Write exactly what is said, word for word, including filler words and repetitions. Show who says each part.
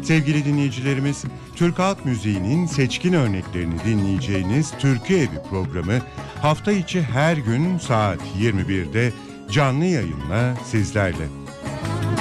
Speaker 1: Sevgili dinleyicilerimiz, Türk Halk Müziği'nin seçkin örneklerini dinleyeceğiniz Türkü Evi programı hafta içi her gün saat yirmi birde canlı yayınla sizlerle.